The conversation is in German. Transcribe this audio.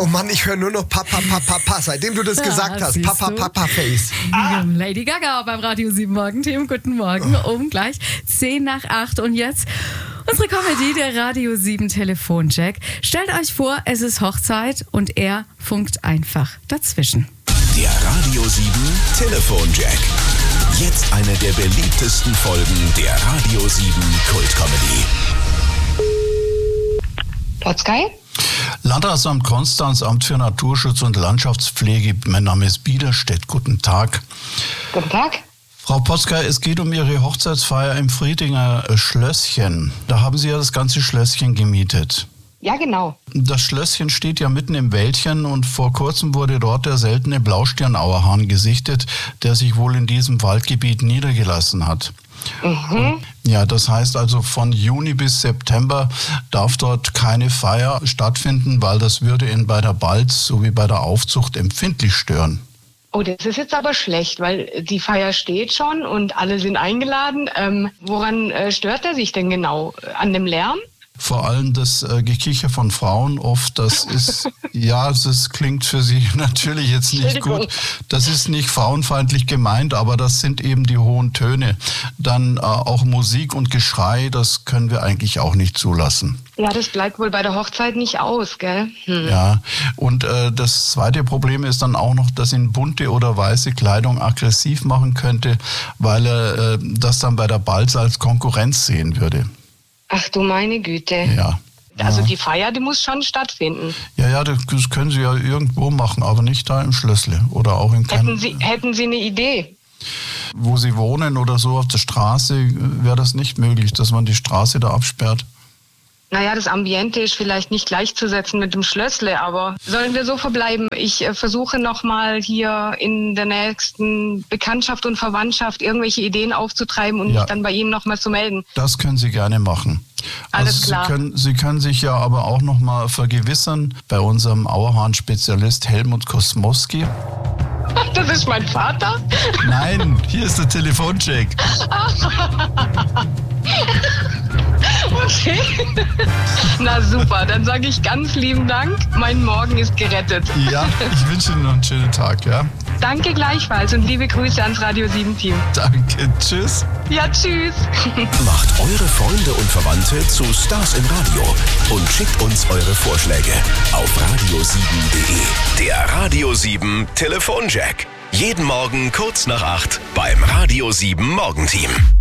Oh Mann, ich höre nur noch Papa, seitdem du das gesagt hast. Papa, Face. Lady Gaga beim Radio 7 Morgenteam. Guten Morgen, um gleich 7:50. Und jetzt unsere Comedy, der Radio 7 Telefonjack. Stellt euch vor, es ist Hochzeit und er funkt einfach dazwischen. Der Radio 7 Telefonjack. Jetzt eine der beliebtesten Folgen der Radio 7 Kultcomedy. Potzkei? Landratsamt Konstanz, Amt für Naturschutz und Landschaftspflege. Mein Name ist Biederstedt. Guten Tag. Guten Tag. Frau Potzkei, es geht um Ihre Hochzeitsfeier im Friedinger Schlösschen. Da haben Sie ja das ganze Schlösschen gemietet. Ja, genau. Das Schlösschen steht ja mitten im Wäldchen und vor kurzem wurde dort der seltene Blaustirnauerhahn gesichtet, der sich wohl in diesem Waldgebiet niedergelassen hat. Ja, das heißt also von Juni bis September darf dort keine Feier stattfinden, weil das würde ihn bei der Balz sowie bei der Aufzucht empfindlich stören. Oh, das ist jetzt aber schlecht, weil die Feier steht schon und alle sind eingeladen. Woran stört er sich denn genau? An dem Lärm? Vor allem das Gekicher von Frauen oft, das ist, ja, das klingt für Sie natürlich jetzt nicht gut. Das ist nicht frauenfeindlich gemeint, aber das sind eben die hohen Töne. Dann auch Musik und Geschrei, das können wir eigentlich auch nicht zulassen. Ja, das bleibt wohl bei der Hochzeit nicht aus, gell? Ja, und das zweite Problem ist dann auch noch, dass ihn bunte oder weiße Kleidung aggressiv machen könnte, weil er das dann bei der Balz als Konkurrenz sehen würde. Ach du meine Güte. Ja. Also die Feier, die muss schon stattfinden. Ja, das können Sie ja irgendwo machen, aber nicht da im Schlössle oder auch in keinem... Hätten Sie eine Idee? Wo Sie wohnen oder so auf der Straße, wäre das nicht möglich, dass man die Straße da absperrt? Naja, das Ambiente ist vielleicht nicht gleichzusetzen mit dem Schlössle, aber sollen wir so verbleiben? Ich versuche nochmal hier in der nächsten Bekanntschaft und Verwandtschaft irgendwelche Ideen aufzutreiben und mich dann bei Ihnen nochmal zu melden. Das können Sie gerne machen. Alles klar. Sie können sich ja aber auch nochmal vergewissern bei unserem Auerhahn-Spezialist Helmut Kosmowski. Das ist mein Vater? Nein, hier ist der Telefoncheck. Okay. Na super, dann sage ich ganz lieben Dank. Mein Morgen ist gerettet. Ja, ich wünsche Ihnen noch einen schönen Tag, ja? Danke gleichfalls und liebe Grüße ans Radio 7 Team. Danke, tschüss. Ja, tschüss. Macht eure Freunde und Verwandte zu Stars im Radio und schickt uns eure Vorschläge auf radio7.de. Der Radio 7 Telefonjack. Jeden Morgen kurz nach 8 beim Radio 7 Morgenteam.